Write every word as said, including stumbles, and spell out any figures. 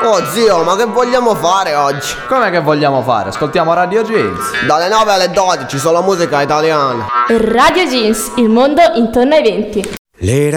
Oh zio, ma che vogliamo fare oggi? Come che vogliamo fare? Ascoltiamo Radio Jeans. Dalle nove alle dodici, solo musica italiana. Radio Jeans, il mondo intorno ai venti. Le